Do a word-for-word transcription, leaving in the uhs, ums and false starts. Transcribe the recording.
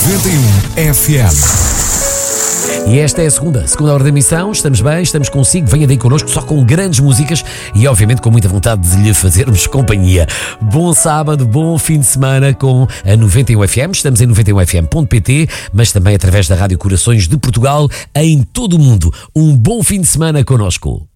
noventa e um F M. E esta é a segunda, segunda hora da emissão. Estamos bem, estamos consigo. Venha daí connosco, só com grandes músicas e obviamente com muita vontade de lhe fazermos companhia. Bom sábado, bom fim de semana com a noventa e um F M. Estamos em noventa e um F M ponto pt, mas também através da Rádio Corações de Portugal em todo o mundo. Um bom fim de semana connosco.